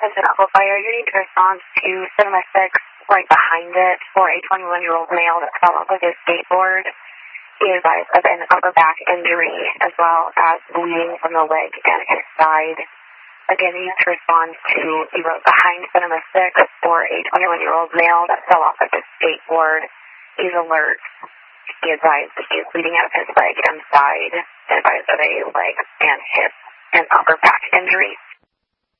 Vincent Amplifier. You need to respond to Cinema 6 right behind it for a 21-year-old male that fell off of his skateboard. He is advised of an upper back injury as well as bleeding from the leg and his side. Again, you need to respond to the road behind Cinema 6 for a 21-year-old male that fell off of his skateboard. He's alert. He advised that he is bleeding out of his leg and side, and advised of a leg and hip and upper back injury.